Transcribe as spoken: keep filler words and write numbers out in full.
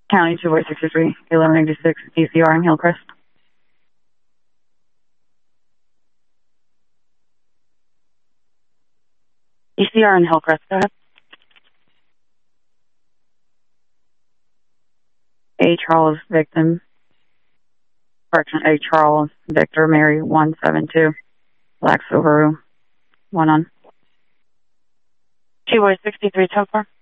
County two point sixty-three, eleven eighty-six, E C R in Hillcrest. E C R in Hillcrest, go ahead. A. Charles, victim. Correction, A. Charles, Victor, Mary, one seven two. Black Subaru, one on. two point sixty-three, tow car.